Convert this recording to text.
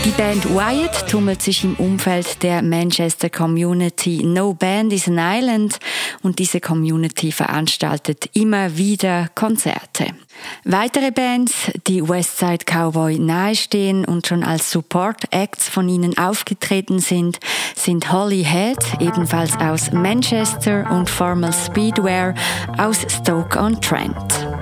Die Band Wyatt tummelt sich im Umfeld der Manchester Community No Band is an Island und diese Community veranstaltet immer wieder Konzerte. Weitere Bands, die Westside Cowboy nahestehen und schon als Support-Acts von ihnen aufgetreten sind Holly Head, ebenfalls aus Manchester, und Formal Speedwear aus Stoke-on-Trent.